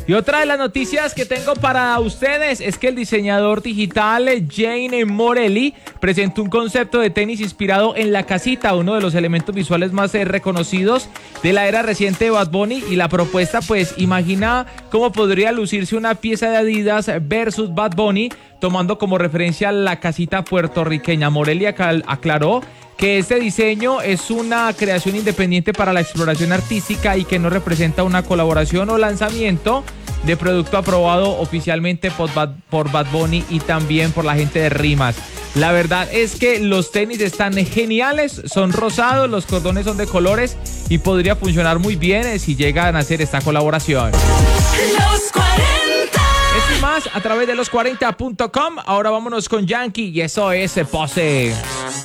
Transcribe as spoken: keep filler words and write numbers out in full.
Y otra de las noticias que tengo para ustedes es que el diseñador digital Jane Morelli presentó un concepto de tenis inspirado en la casita, uno de los elementos visuales más eh, reconocidos de la era reciente de Bad Bunny. Y la propuesta, pues, imagina cómo podría lucirse una pieza de Adidas versus Bad Bunny, tomando como referencia la casita puertorriqueña. Morelli aclaró que este diseño es una creación independiente para la exploración artística y que no representa una colaboración o lanzamiento de producto aprobado oficialmente por Bad, por Bad Bunny y también por la gente de Rimas. La verdad es que los tenis están geniales, son rosados, los cordones son de colores y podría funcionar muy bien si llegan a hacer esta colaboración. Los cuarenta. Esto y más a través de los cuarenta punto com. Ahora vámonos con Yankee y eso es Pose.